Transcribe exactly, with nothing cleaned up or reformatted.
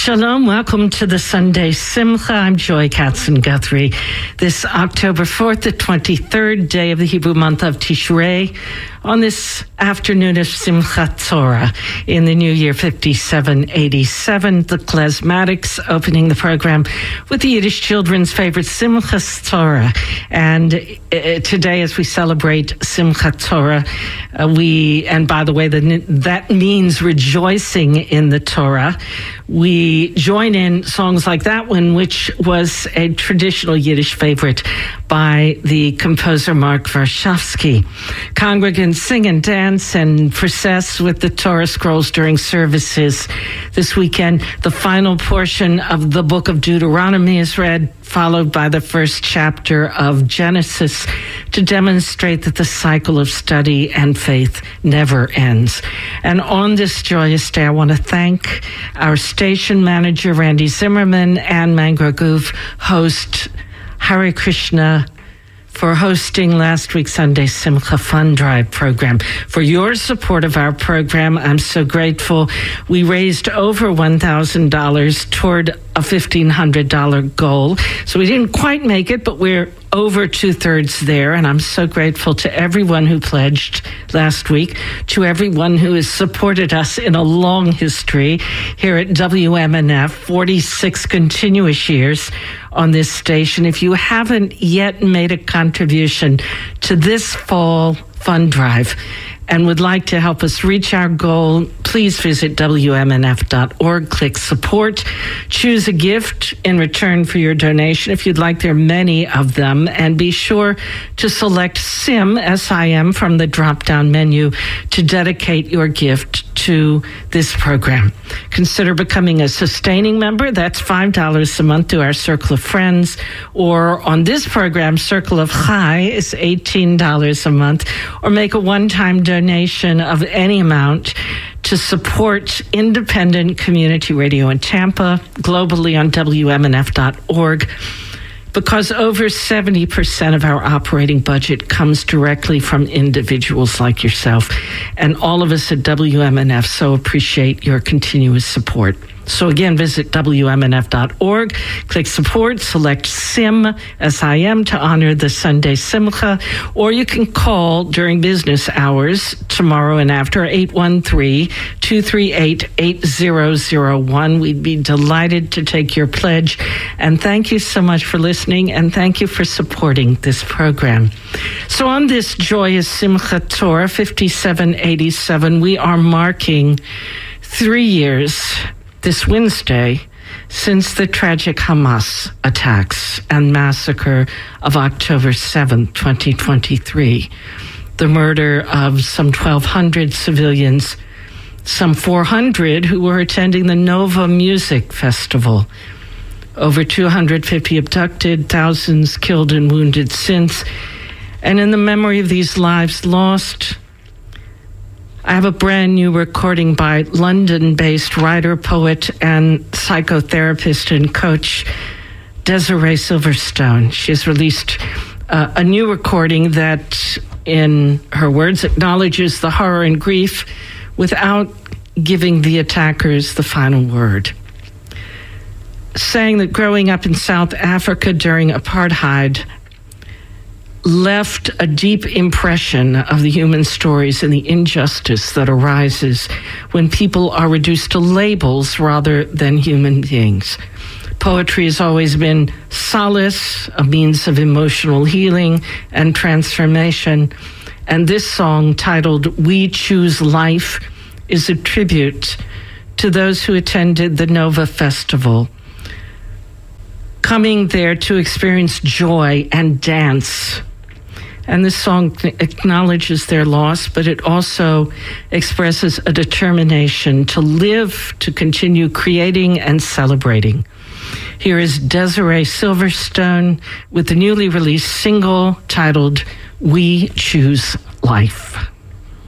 Shalom, welcome to the Sunday Simcha. I'm Joy Katzen-Guthrie. This October fourth, the twenty-third day of the Hebrew month of Tishrei, on this afternoon of Simchat Torah in the new year fifty-seven eighty-seven, the Klezmatics opening the program with the Yiddish children's favorite Simchas Torah. And uh, today, as we celebrate Simchat Torah, uh, we, and by the way, the, that means rejoicing in the Torah. We join in songs like that one, which was a traditional Yiddish favorite by the composer Mark Varshavsky. Congregants sing and dance and process with the Torah scrolls during services. This weekend, the final portion of the book of Deuteronomy is read, followed by the first chapter of Genesis, to demonstrate that the cycle of study and faith never ends. And on this joyous day, I want to thank our station manager, Randy Zimmerman, and Mangra Goof host, Hare Krishna, for hosting last week's Sunday Simcha Fund Drive program. For your support of our program, I'm so grateful. We raised over one thousand dollars toward a fifteen hundred dollars goal. So we didn't quite make it, but we're over two-thirds there, and I'm so grateful to everyone who pledged last week, to everyone who has supported us in a long history here at W M N F, forty-six continuous years on this station. If you haven't yet made a contribution to this fall fund drive and would like to help us reach our goal, please visit W M N F dot org, click support, choose a gift in return for your donation. If you'd like, there are many of them, and be sure to select SIM, S I M, from the drop-down menu to dedicate your gift to this program. Consider becoming a sustaining member. That's five dollars a month to our Circle of Friends, or on this program, Circle of Chai is eighteen dollars a month, or make a one-time donation of any amount to support independent community radio in Tampa, globally on W M N F dot org, because over seventy percent of our operating budget comes directly from individuals like yourself. And all of us at W M N F so appreciate your continuous support. So again, visit W M N F dot org, click support, select SIM, S I M, to honor the Sunday Simcha, or you can call during business hours tomorrow and after, eight one three, two three eight, eight zero zero one. We'd be delighted to take your pledge. And thank you so much for listening, and thank you for supporting this program. So on this joyous Simchat Torah fifty-seven eighty-seven, we are marking three years this Wednesday since the tragic Hamas attacks and massacre of October seventh, twenty twenty-three. The murder of some twelve hundred civilians, some four hundred who were attending the Nova Music Festival. Over two hundred fifty abducted, thousands killed and wounded since. And in the memory of these lives lost, I have a brand new recording by London-based writer, poet, and psychotherapist and coach Desiree Silverstone. She has released uh, a new recording that, in her words, acknowledges the horror and grief without giving the attackers the final word. Saying that growing up in South Africa during apartheid left a deep impression of the human stories and the injustice that arises when people are reduced to labels rather than human beings. Poetry has always been solace, a means of emotional healing and transformation. And this song, titled We Choose Life, is a tribute to those who attended the Nova Festival, coming there to experience joy and dance. And this song acknowledges their loss, but it also expresses a determination to live, to continue creating and celebrating. Here is Desiree Silverstone with the newly released single titled We Choose Life.